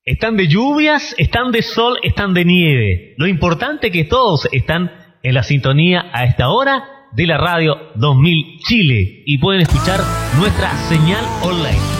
Están de lluvias, están de sol, están de nieve. Lo importante es que todos están en la sintonía a esta hora de la radio 2000 Chile y pueden escuchar nuestra señal online.